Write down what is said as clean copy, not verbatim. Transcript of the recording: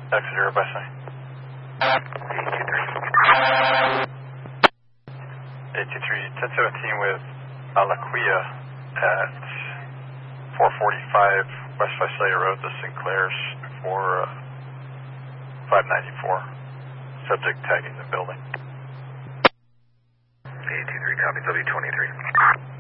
X0 by sign. 823, 1017 with Alaquia at 445 West Visalia Road, the Sinclairs for 594. Subject tagging the building. 823, copy W23.